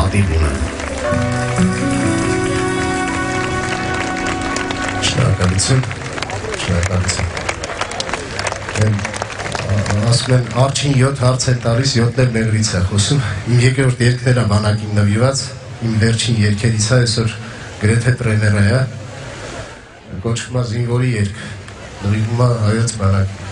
պատիվ ունեն։ Շնորհակալություն։ Ասում են արջին 7 հարց են տալիս, 7-ն էլ մեղրից է խոսում։ Իմ երկրորդ երգն է բանակին նվիրված, իմ վերջին երգերից է, այսօր գրեթե պրեմիերա է, կոչվում է զինվորի երգ, նվիրվում է հայոց բանակին։